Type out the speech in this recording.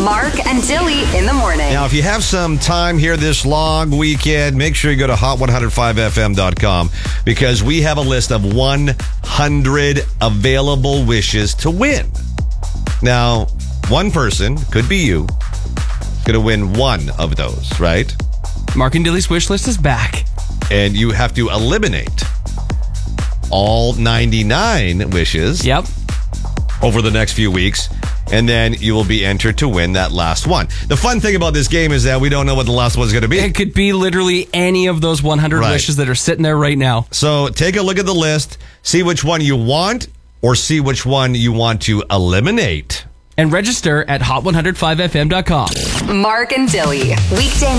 Mark and Dilly in the morning. Now, if you have some time here this long weekend, make sure you go to hot1015fm.com because we have a list of 100 available wishes to win. Now, one person, could be you, is going to win one of those, right? Mark and Dilly's wish list is back. And you have to eliminate all 99 wishes over the next few weeks, and then you will be entered to win that last one. The fun thing about this game is that we don't know what the last one's going to be. It could be literally any of those 100 wishes that are sitting there right now. So take a look at the list, see which one you want, or see which one you want to eliminate. And register at hot1015fm.com. Mark and Dilly, weekday